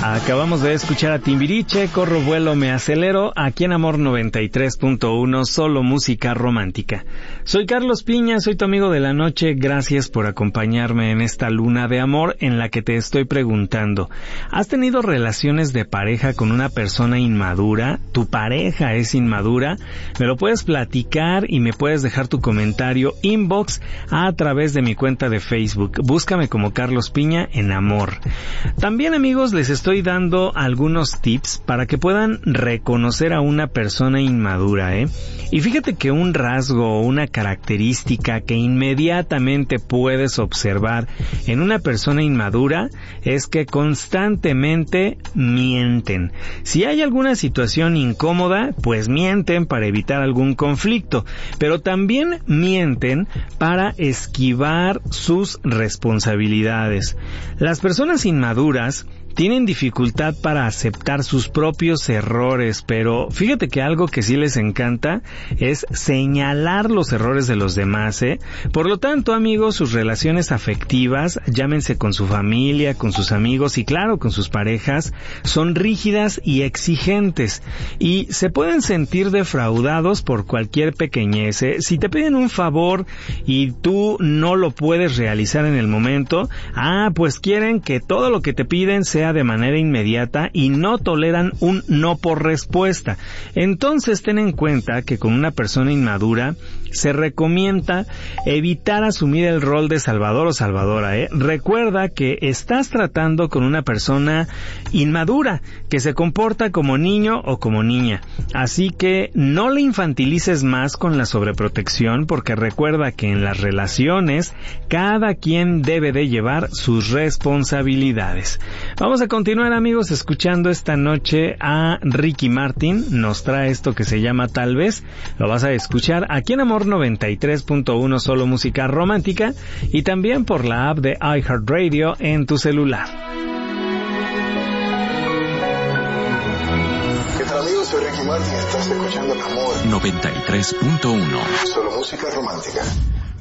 Acabamos de escuchar a Timbiriche, Corro, Vuelo, Me Acelero, aquí en Amor 93.1, solo música romántica. Soy Carlos Piña, soy tu amigo de la noche, gracias por acompañarme en esta luna de amor en la que te estoy preguntando, ¿has tenido relaciones de pareja con una persona inmadura? ¿Tu pareja es inmadura? Me lo puedes platicar y me puedes dejar tu comentario inbox a través de mi cuenta de Facebook. Búscame como Carlos Piña en Amor. También, amigos, les estoy dando algunos tips para que puedan reconocer a una persona inmadura, Y fíjate que un rasgo o una característica que inmediatamente puedes observar en una persona inmadura es que constantemente mienten. Si hay alguna situación incómoda, pues mienten para evitar algún conflicto, pero también mienten para esquivar sus responsabilidades. Las personas inmaduras tienen dificultad para aceptar sus propios errores, pero fíjate que algo que sí les encanta es señalar los errores de los demás, Por lo tanto, amigos, sus relaciones afectivas, llámense con su familia, con sus amigos y claro, con sus parejas, son rígidas y exigentes y se pueden sentir defraudados por cualquier pequeñez, Si te piden un favor y tú no lo puedes realizar en el momento, pues quieren que todo lo que te piden sea de manera inmediata y no toleran un no por respuesta. Entonces ten en cuenta que con una persona inmadura se recomienda evitar asumir el rol de salvador o salvadora, Recuerda que estás tratando con una persona inmadura que se comporta como niño o como niña. Así que no le infantilices más con la sobreprotección, porque recuerda que en las relaciones cada quien debe de llevar sus responsabilidades. Vamos a continuar, amigos, escuchando esta noche a Ricky Martin. Nos trae esto que se llama Tal Vez. Lo vas a escuchar aquí en Amor 93.1, solo música romántica, y también por la app de iHeartRadio en tu celular. ¿Qué tal, amigos? Soy Ricky Martin y estás escuchando Amor 93.1, solo música romántica.